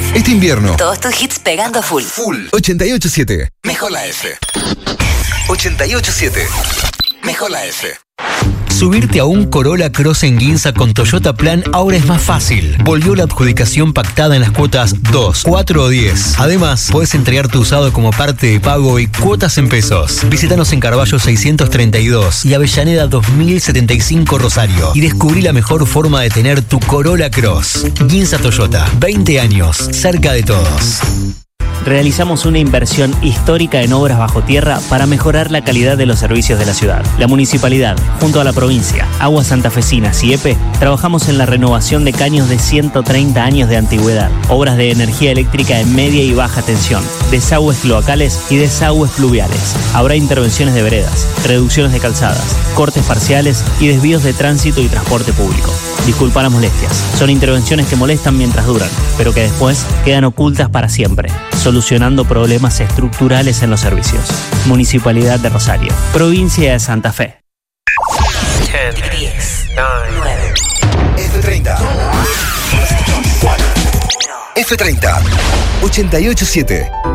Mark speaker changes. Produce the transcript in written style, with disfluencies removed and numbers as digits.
Speaker 1: Este invierno.
Speaker 2: Todos tus hits pegando a full.
Speaker 1: Full 88.7. Mejor la F. 88.7. Mejor la F.
Speaker 3: Subirte a un Corolla Cross en Ginza con Toyota Plan ahora es más fácil. Volvió la adjudicación pactada en las cuotas 2, 4 o 10. Además, puedes entregar tu usado como parte de pago y cuotas en pesos. Visítanos en Carballo 632 y Avellaneda 2075 Rosario y descubrí la mejor forma de tener tu Corolla Cross. Ginza Toyota, 20 años, cerca de todos.
Speaker 4: Realizamos una inversión histórica en obras bajo tierra para mejorar la calidad de los servicios de la ciudad. La municipalidad, junto a la provincia, Aguas Santafesinas y EPE, trabajamos en la renovación de caños de 130 años de antigüedad, obras de energía eléctrica en media y baja tensión, desagües cloacales y desagües pluviales. Habrá intervenciones de veredas, reducciones de calzadas, cortes parciales y desvíos de tránsito y transporte público. Disculpa las molestias, son intervenciones que molestan mientras duran, pero que después quedan ocultas para siempre, solucionando problemas estructurales en los servicios. Municipalidad de Rosario, Provincia de Santa Fe.
Speaker 2: 10, 9,
Speaker 1: F30. F30. 88.7.